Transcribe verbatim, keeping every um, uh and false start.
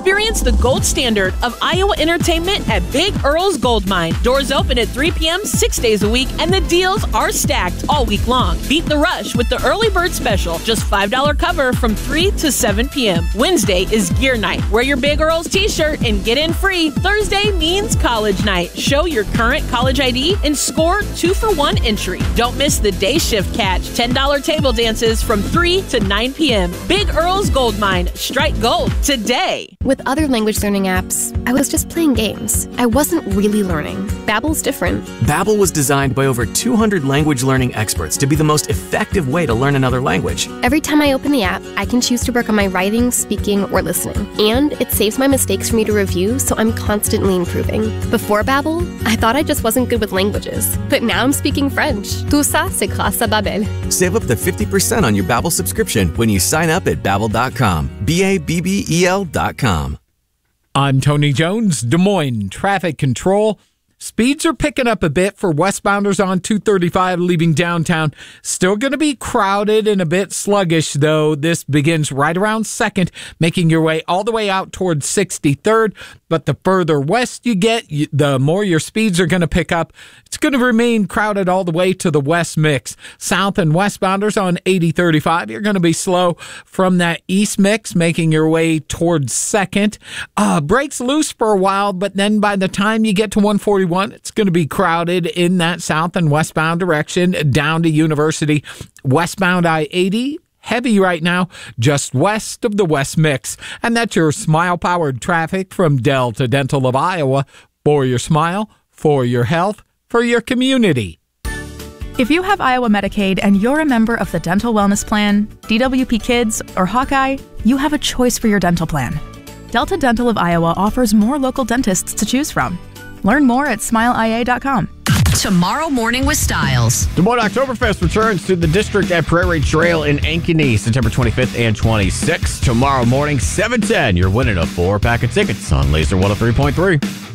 Experience the gold standard of Iowa entertainment at Big Earl's Gold Mine. Doors open at three p.m. six days a week, and the deals are stacked all week long. Beat the rush with the early bird special. Just five dollars cover from three to seven p.m. Wednesday is gear night. Wear your Big Earl's t-shirt and get in free. Thursday means college night. Show your current college I D and score two for one entry. Don't miss the day shift catch. ten dollars table dances from three to nine p.m. Big Earl's Gold Mine. Strike gold today. With other language learning apps, I was just playing games. I wasn't really learning. Babbel's different. Babbel was designed by over two hundred language learning experts to be the most effective way to learn another language. Every time I open the app, I can choose to work on my writing, speaking, or listening. And it saves my mistakes for me to review, so I'm constantly improving. Before Babbel, I thought I just wasn't good with languages. But now I'm speaking French. Tout ça, c'est grâce à Babbel. Save up to fifty percent on your Babbel subscription when you sign up at babbel dot com. B A B B E L dot com. I'm Tony Jones, Des Moines Traffic Control. Speeds are picking up a bit for westbounders on two thirty-five leaving downtown. Still going to be crowded and a bit sluggish, though. This begins right around second, making your way all the way out towards sixty-third. But the further west you get, the more your speeds are going to pick up. It's going to remain crowded all the way to the west mix. South and westbounders on eighty thirty-five, you're going to be slow from that east mix, making your way towards second. Uh, brakes loose for a while, but then by the time you get to one forty-one, it's going to be crowded in that south and westbound direction down to University. Westbound I eighty, heavy right now, just west of the west mix. And that's your smile-powered traffic from Delta Dental of Iowa. For your smile, for your health, for your community. If you have Iowa Medicaid and you're a member of the Dental Wellness Plan, D W P Kids, or Hawkeye, you have a choice for your dental plan. Delta Dental of Iowa offers more local dentists to choose from. Learn more at smile I A dot com. Tomorrow Morning with Styles. Des Moines Oktoberfest returns to the district at Prairie Trail in Ankeny, September twenty-fifth and twenty-sixth. Tomorrow morning, seven ten, you're winning a four-pack of tickets on Laser one oh three point three.